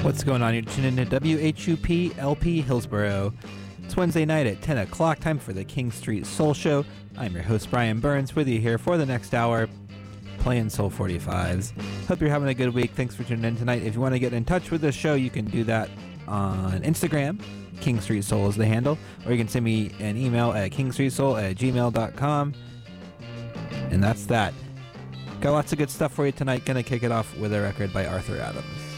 What's going on? You're tuning in to WHUP LP Hillsboro. It's Wednesday night at 10 o'clock, time for the King Street Soul Show. I'm your host, Brian Burns, with you here for the next hour, playing Soul 45s. Hope you're having a good week. Thanks for tuning in tonight. If you want to get in touch with the show, you can do that on Instagram. King Street Soul is the handle. Or you can send me an email at kingstreetsoul@gmail.com. And that's that. Got lots of good stuff for you tonight. Gonna kick it off with a record by Arthur Adams.